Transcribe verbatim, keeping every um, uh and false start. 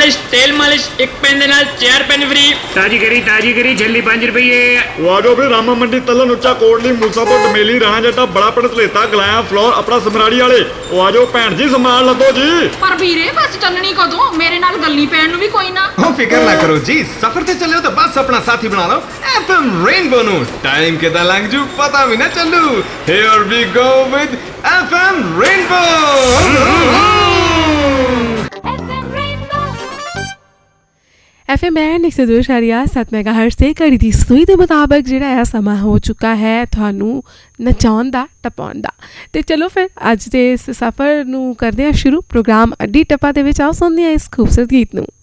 मालिश तेल मालिश एक पेन दे नाल चार पेन फ्री। ताजी करी ताजी करी छल्ली पांच रुपये। वाजो भी रामा मंडी तलन उच्चा कोटली मूसापुर डमेली राणा जट्टा बड़ा पिंड धलेता गलाया फ्लोर अपना समराड़ी वाले। वाजो भैन जी संभाल लदो जी। पर वीरे बस चलनी कदों मेरे नाल गल्ली पैन भी कोई ना। ओ फिकर ना करो जी, सफर ते चले हो तो बस अपना साथी बना लो एफएम रेनबो नु। टाइम के दा लंघ जू पता भी ना चलू। Here we go with FM rainbow. F M N एक सौ दो इशारिया सत्त मेगाहर्ट्ज़ से घड़ी की सूई के मुताबिक जिहड़ा है समा हो चुका है थानू नचाउण दा टपाउण दा। ते चलो फिर अज दे इस सफ़र नू करदे आ शुरू। प्रोग्राम अड्डी टप्पा दे विच आओ सुनदे आ इस खूबसूरत गीत नू।